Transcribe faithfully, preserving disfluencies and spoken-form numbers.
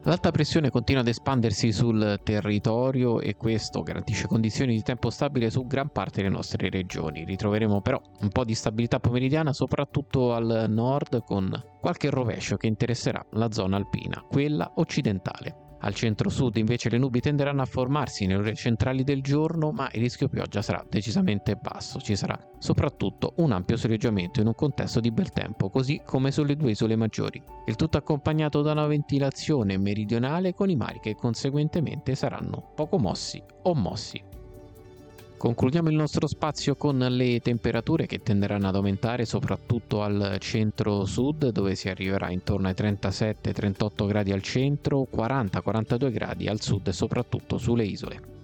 L'alta pressione continua ad espandersi sul territorio e questo garantisce condizioni di tempo stabile su gran parte delle nostre regioni. Ritroveremo però un po' di stabilità pomeridiana soprattutto al nord con qualche rovescio che interesserà la zona alpina, quella occidentale. Al centro-sud invece le nubi tenderanno a formarsi nelle ore centrali del giorno, ma il rischio pioggia sarà decisamente basso. Ci sarà soprattutto un ampio soleggiamento in un contesto di bel tempo, così come sulle due isole maggiori. Il tutto accompagnato da una ventilazione meridionale con i mari che conseguentemente saranno poco mossi o mossi. Concludiamo il nostro spazio con le temperature che tenderanno ad aumentare soprattutto al centro-sud, dove si arriverà intorno ai trentasette trentotto gradi al centro, quaranta quarantadue gradi al sud e soprattutto sulle isole.